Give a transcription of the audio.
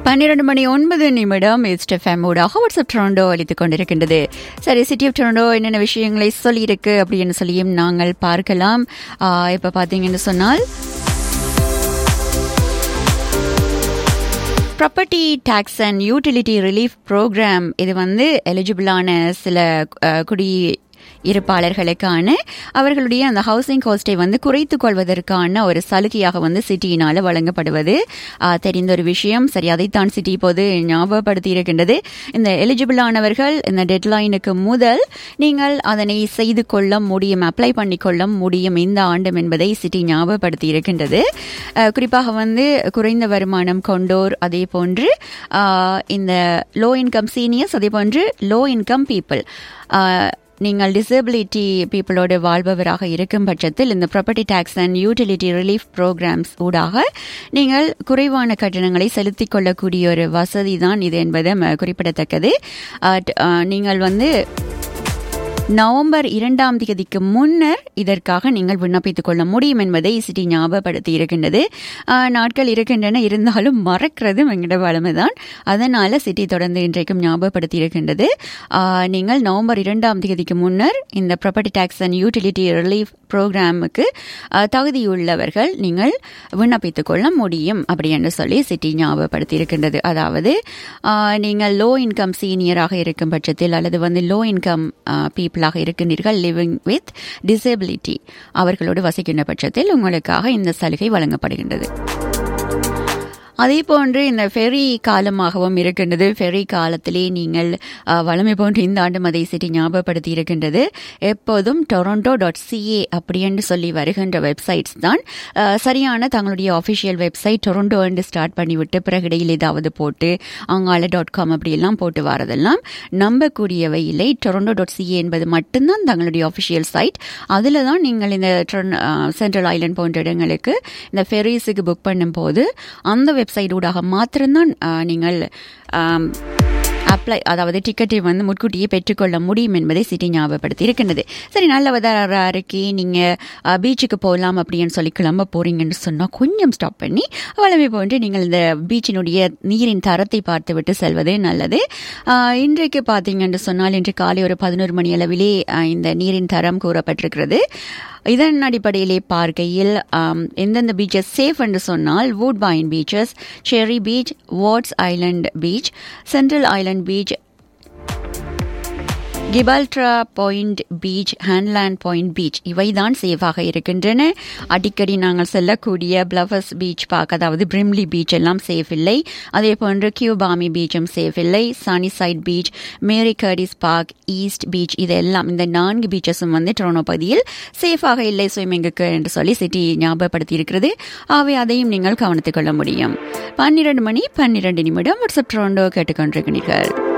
12:09 SFM ஊடாக WhatsApp Toronto அளித்துக் கொண்டிருக்கின்றது. சரி, சிட்டி ஆஃப் டொரண்டோ என்னென்ன விஷயங்களை சொல்லியிருக்கு அப்படின்னு சொல்லியும் நாங்கள் பார்க்கலாம். இப்போ பார்த்தீங்கன்னு சொன்னால் property tax and utility relief program இது எலிஜிபிளான சில இருப்பாளர்களுக்கான அவர்களுடைய அந்த ஹவுசிங் காஸ்டை குறைத்துக் கொள்வதற்கான ஒரு சலுகையாக சிட்டியினால் வழங்கப்படுவது தெரிந்த ஒரு விஷயம். சரி, அதைத்தான் சிட்டி இப்போது ஞாபகப்படுத்தி இருக்கின்றது. இந்த எலிஜிபிளானவர்கள் இந்த டெட்லைனுக்கு முதல் நீங்கள் அதனை செய்து கொள்ள முடியும், அப்ளை பண்ணிக்கொள்ள முடியும் இந்த ஆண்டும் என்பதை சிட்டி ஞாபகப்படுத்தி இருக்கின்றது. குறிப்பாக குறைந்த வருமானம் கொண்டோர், அதே போன்று இந்த லோ இன்கம் சீனியர்ஸ், அதே போன்று லோ இன்கம் பீப்புள், நீங்கள் டிசபிலிட்டி பீப்புளோடு வாழ்பவராக இருக்கும் பட்சத்தில் இந்த property tax and utility relief programs ஊடாக நீங்கள் குறைவான கட்டணங்களை செலுத்திக் கொள்ளக்கூடிய ஒரு வசதி தான் இது என்பது குறிப்பிடத்தக்கது. நீங்கள் நவம்பர் 2ஆம் தேதிக்கு முன்னர் இதற்காக நீங்கள் விண்ணப்பித்துக் கொள்ள முடியும் என்பதை சிட்டி ஞாபகப்படுத்தி இருக்கின்றது. நாட்கள் இருக்கின்றன, இருந்தாலும் மறக்கிறது எங்கிட்ட வளமைதான். அதனால சிட்டி தொடர்ந்து இன்றைக்கும் ஞாபகப்படுத்தி இருக்கின்றது. நீங்கள் நவம்பர் 2ஆம் தேதிக்கு முன்னர் இந்த property tax and utility relief ப்ரோக்ராமுக்கு தகுதியுள்ளவர்கள் நீங்கள் விண்ணப்பித்துக் கொள்ள முடியும் அப்படி என்று சொல்லி சிட்டி ஞாபகப்படுத்தி இருக்கின்றது. அதாவது நீங்கள் லோ இன்கம் சீனியராக இருக்கும் பட்சத்தில் அல்லது லோ இன்கம் பீப்புளாக இருக்கின்றீர்கள், லிவிங் வித் டிசபிலிட்டி, அவர்களோடு வசிக்கின்ற பட்சத்தில் உங்களுக்காக இந்த சலுகை வழங்கப்படுகின்றது. அதே போன்று இந்த ஃபெரி காலமாகவும் இருக்கின்றது. ஃபெரி காலத்திலே நீங்கள் வளமை போன்று இந்த ஆண்டு அதை சிட்டி ஞாபகப்படுத்தி இருக்கின்றது. எப்போதும் toronto.ca அப்படி என்று சொல்லி வருகின்ற வெப்சைட்ஸ் தான் சரியான தங்களுடைய ஆஃபிஷியல் வெப்சைட். டொரண்டோ என்று ஸ்டார்ட் பண்ணிவிட்டு பிறகு இடையில் ஏதாவது போட்டு அங்கால .com அப்படியெல்லாம் போட்டு வரதெல்லாம் நம்பக்கூடியவை இல்லை. toronto.ca என்பது மட்டும்தான் தங்களுடைய ஆஃபிஷியல் சைட். அதில் தான் நீங்கள் இந்த சென்ட்ரல் ஐலண்ட் போன்ற இடங்களுக்கு இந்த ஃபெரிஸுக்கு புக் பண்ணும் போது அந்த வெப்சைட் ஊடாக மாத்திரம்தான் நீங்கள் அப்ளை, அதாவது டிக்கெட்டை முன்கூட்டியே பெற்றுக்கொள்ள முடியும் என்பதை சிட்டி ஞாபகப்படுத்தி இருக்கின்றது. சரி, நல்ல இருக்கே, நீங்கள் பீச்சுக்கு போகலாம் அப்படின்னு சொல்லி கிளம்ப போறீங்கன்னு சொன்னால் கொஞ்சம் ஸ்டாப் பண்ணி வளமை போன்று நீங்கள் இந்த பீச்சினுடைய நீரின் தரத்தை பார்த்துவிட்டு செல்வது நல்லது. இன்றைக்கு பார்த்தீங்கன்னு சொன்னால் இன்று காலை ஒரு 11 மணி அளவிலே இந்த நீரின் தரம் கூறப்பட்டிருக்கிறது. இதன் அடிப்படையிலே பார்க்கையில் எந்தெந்த பீச்சஸ் சேஃப் என்று சொன்னால் வூட்பைன் பீச்சஸ், செரி beach, watts Island beach, central Island beach, கிபால்ட்ரா point beach, ஹேண்ட்லேண்ட் point beach, இவைதான் சேஃபாக இருக்கின்றன. அடிக்கடி நாங்கள் செல்லக்கூடிய பிளவர்ஸ் பீச் பார்க், அதாவது பிரிம்லி பீச் எல்லாம் சேஃப் இல்லை. அதே போன்று கியூபாமி பீச்சும் சேஃப் இல்லை. சனிசைட் பீச், மேரி கர்டிஸ் பார்க், ஈஸ்ட் பீச், இதெல்லாம் இந்த 4 பீச்சஸும் டொரண்டோ பகுதியில் சேஃபாக இல்லை ஸ்விம்மிங்குக்கு என்று சொல்லி சிட்டி ஞாபகப்படுத்தி இருக்கிறது. ஆகவே அதையும் நீங்கள் கவனித்துக் கொள்ள முடியும். 12:12 வாட்ஸ்அப் டொரண்டோ கேட்டுக்கொண்டிருக்கிறீர்கள்.